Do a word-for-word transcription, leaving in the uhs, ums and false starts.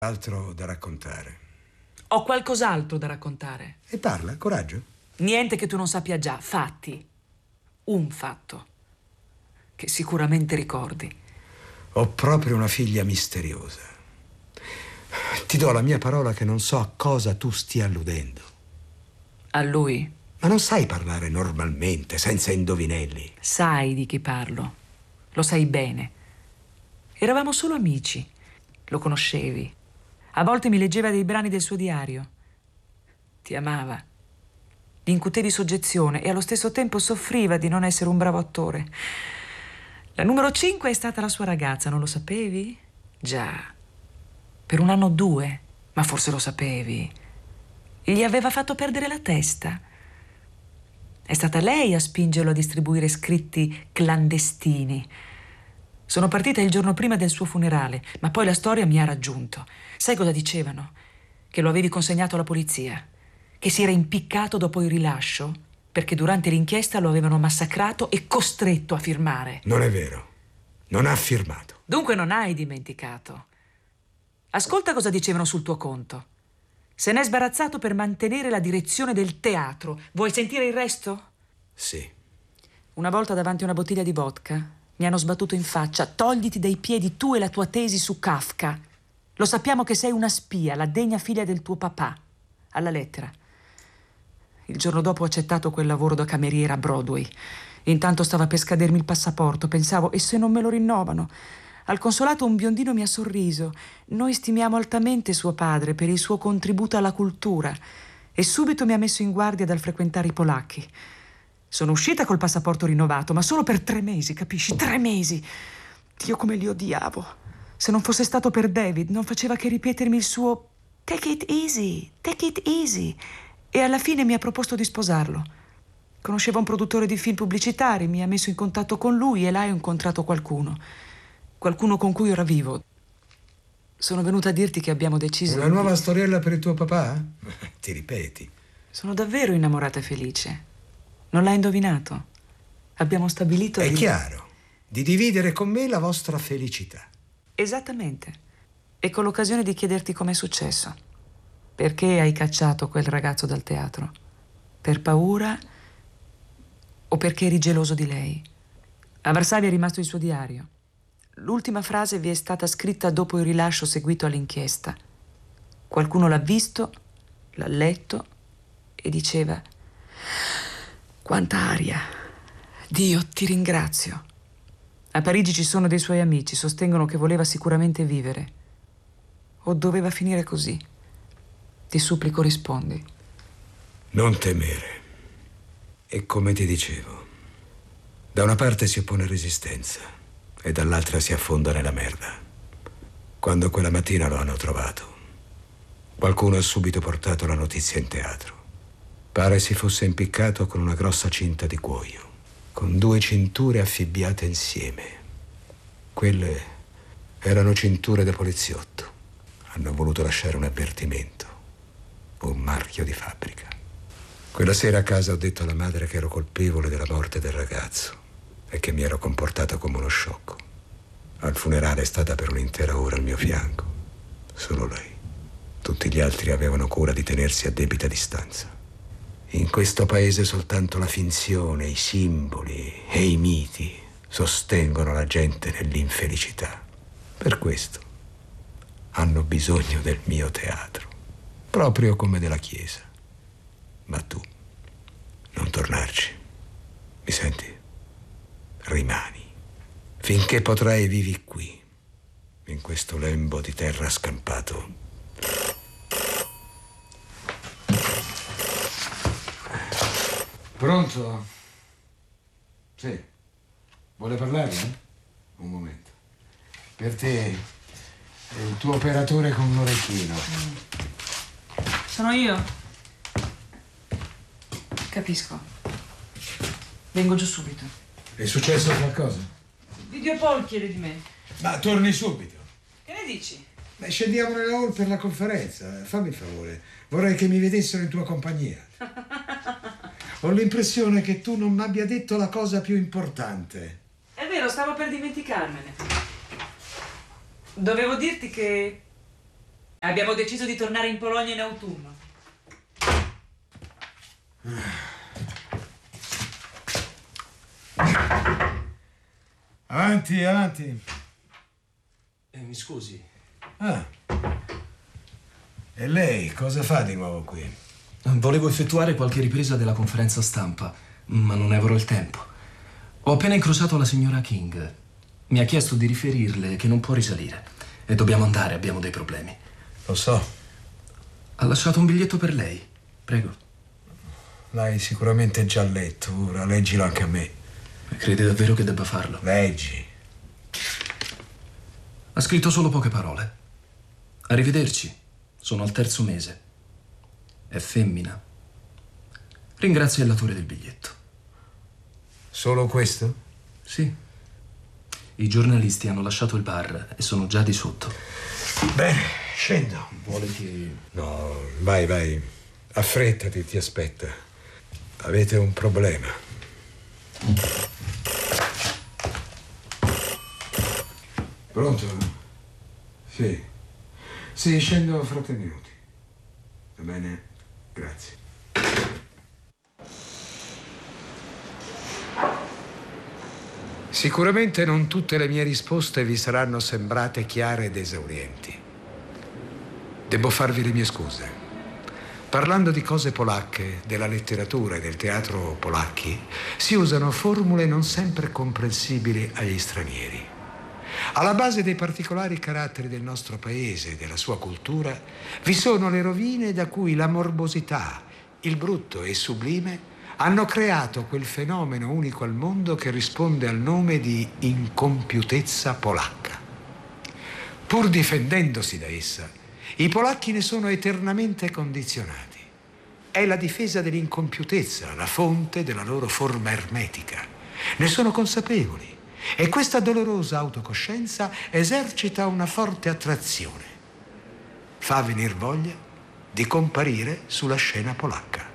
Altro da raccontare. Ho qualcos'altro da raccontare. E parla, coraggio. Niente che tu non sappia già, fatti. Un fatto che sicuramente ricordi. Ho proprio una figlia misteriosa. Ti do la mia parola che non so a cosa tu stia alludendo. A lui? Ma non sai parlare normalmente, senza indovinelli. Sai di chi parlo. Lo sai bene. Eravamo solo amici. Lo conoscevi. A volte mi leggeva dei brani del suo diario. Ti amava. Gli incutevi soggezione e allo stesso tempo soffriva di non essere un bravo attore. La numero cinque è stata la sua ragazza, non lo sapevi? Già. Per un anno o due, ma forse lo sapevi. Gli aveva fatto perdere la testa. È stata lei a spingerlo a distribuire scritti clandestini. Sono partita il giorno prima del suo funerale, ma poi la storia mi ha raggiunto. Sai cosa dicevano? Che lo avevi consegnato alla polizia, che si era impiccato dopo il rilascio, perché durante l'inchiesta lo avevano massacrato e costretto a firmare. Non è vero. Non ha firmato. Dunque non hai dimenticato. Ascolta cosa dicevano sul tuo conto. Se n'è sbarazzato per mantenere la direzione del teatro. Vuoi sentire il resto? Sì. Una volta davanti a una bottiglia di vodka mi hanno sbattuto in faccia: togliti dai piedi tu e la tua tesi su Kafka. Lo sappiamo che sei una spia, la degna figlia del tuo papà. Alla lettera. Il giorno dopo ho accettato quel lavoro da cameriera a Broadway. Intanto stava per scadermi il passaporto. Pensavo, e se non me lo rinnovano? Al consolato un biondino mi ha sorriso. Noi stimiamo altamente suo padre per il suo contributo alla cultura. E subito mi ha messo in guardia dal frequentare i polacchi. Sono uscita col passaporto rinnovato, ma solo per tre mesi, capisci? Tre mesi! Dio, come li odiavo. Se non fosse stato per David, non faceva che ripetermi il suo "Take it easy, take it easy". E alla fine mi ha proposto di sposarlo. Conosceva un produttore di film pubblicitari, mi ha messo in contatto con lui e là ho incontrato qualcuno. Qualcuno con cui ora vivo. Sono venuta a dirti che abbiamo deciso... Una nuova storiella per il tuo papà? Ti ripeti. Sono davvero innamorata e felice. Non l'hai indovinato? Abbiamo stabilito È di... chiaro. Di dividere con me la vostra felicità. Esattamente. E con l'occasione di chiederti com'è successo. Perché hai cacciato quel ragazzo dal teatro? Per paura o perché eri geloso di lei? A Varsavia è rimasto il suo diario. L'ultima frase vi è stata scritta dopo il rilascio seguito all'inchiesta. Qualcuno l'ha visto, l'ha letto e diceva: quanta aria! Dio, ti ringrazio. A Parigi ci sono dei suoi amici, sostengono che voleva sicuramente vivere. O doveva finire così? Ti supplico, rispondi. Non temere. E come ti dicevo, da una parte si oppone resistenza e dall'altra si affonda nella merda. Quando quella mattina lo hanno trovato, qualcuno ha subito portato la notizia in teatro. Pare si fosse impiccato con una grossa cinta di cuoio, con due cinture affibbiate insieme. Quelle erano cinture da poliziotto. Hanno voluto lasciare un avvertimento, un marchio di fabbrica. Quella sera a casa ho detto alla madre che ero colpevole della morte del ragazzo e che mi ero comportato come uno sciocco. Al funerale è stata per un'intera ora al mio fianco. Solo lei. Tutti gli altri avevano cura di tenersi a debita distanza. In questo paese soltanto la finzione, i simboli e i miti sostengono la gente nell'infelicità. Per questo hanno bisogno del mio teatro, proprio come della Chiesa. Ma tu non tornarci. Mi senti? Rimani. Finché potrai vivi qui, in questo lembo di terra scampato. Pronto? Sì. Vuole parlare? Eh? Un momento. Per te, il tuo operatore con l'orecchino. Sono io. Capisco. Vengo giù subito. È successo qualcosa? Video Paul chiede di me. Ma torni subito. Che ne dici? Beh, scendiamo nella hall per la conferenza. Fammi il favore. Vorrei che mi vedessero in tua compagnia. Ho l'impressione che tu non mi abbia detto la cosa più importante. È vero, stavo per dimenticarmene. Dovevo dirti che Abbiamo deciso di tornare in Polonia in autunno. Avanti, avanti. Eh, mi scusi. Ah. E lei cosa fa di nuovo qui? Volevo effettuare qualche ripresa della conferenza stampa, ma non ne avrò il tempo. Ho appena incrociato la signora King. Mi ha chiesto di riferirle che non può risalire. E dobbiamo andare, abbiamo dei problemi. Lo so. Ha lasciato un biglietto per lei. Prego. L'hai sicuramente già letto. Ora leggilo anche a me. Crede davvero che debba farlo? Leggi. Ha scritto solo poche parole. Arrivederci. Sono al terzo mese. È femmina. Ringrazia il latore del biglietto. Solo questo? Sì. I giornalisti hanno lasciato il bar e sono già di sotto. Bene, scendo. Vuole che... No, vai, vai. Affrettati, ti aspetta. Avete un problema. Pronto? Sì. Sì, scendo fra tre minuti. Va bene? Grazie. Sicuramente non tutte le mie risposte vi saranno sembrate chiare ed esaurienti. Devo farvi le mie scuse. Parlando di cose polacche, della letteratura e del teatro polacchi, si usano formule non sempre comprensibili agli stranieri. Alla base dei particolari caratteri del nostro paese e della sua cultura vi sono le rovine da cui la morbosità, il brutto e il sublime hanno creato quel fenomeno unico al mondo che risponde al nome di incompiutezza polacca. Pur difendendosi da essa, i polacchi ne sono eternamente condizionati. È la difesa dell'incompiutezza la fonte della loro forma ermetica. Ne sono consapevoli e questa dolorosa autocoscienza esercita una forte attrazione. Fa venir voglia di comparire sulla scena polacca.